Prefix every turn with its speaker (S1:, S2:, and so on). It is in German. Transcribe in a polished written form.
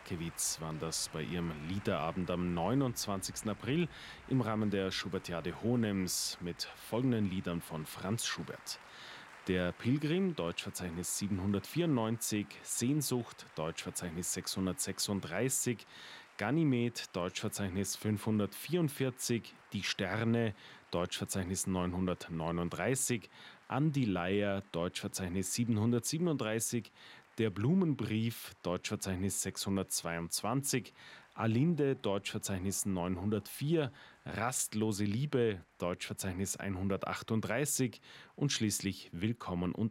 S1: Bakewitz waren das bei ihrem Liederabend am 29. April im Rahmen der Schubertiade Hohenems mit folgenden Liedern von Franz Schubert. Der Pilgrim, Deutschverzeichnis 794, Sehnsucht, Deutschverzeichnis 636, Ganymed, Deutschverzeichnis 544, Die Sterne, Deutschverzeichnis 939, An die Leier, Deutschverzeichnis 737, Der Blumenbrief, Deutschverzeichnis 622, Alinde, Deutschverzeichnis 904, Rastlose Liebe, Deutschverzeichnis 138 und schließlich Willkommen und